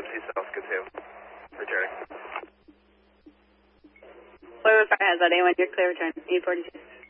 DMC South, good to returning. Fire has that A1, you're clear return, 842.